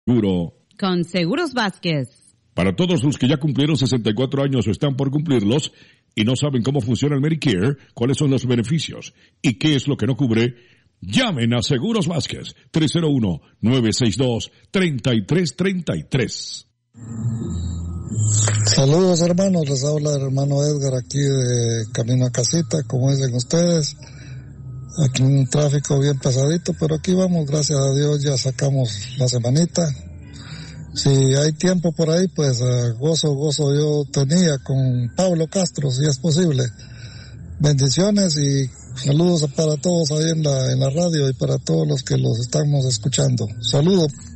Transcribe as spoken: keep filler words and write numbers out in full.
Seguro. Con Seguros Vázquez. Para todos los que ya cumplieron sesenta y cuatro años o están por cumplirlos y no saben cómo funciona el Medicare, cuáles son los beneficios y qué es lo que no cubre, llamen a Seguros Vázquez, tres cero uno, nueve seis dos, tres tres tres tres. Saludos hermanos, les habla el hermano Edgar aquí de Camino a Casita, como dicen ustedes. Aquí un tráfico bien pesadito, pero aquí vamos, gracias a Dios ya sacamos la semanita. Si hay tiempo por ahí, pues uh, gozo, gozo yo tenía con Pablo Castro, si es posible. Bendiciones y saludos para todos ahí en la, en la radio y para todos los que los estamos escuchando. Saludos.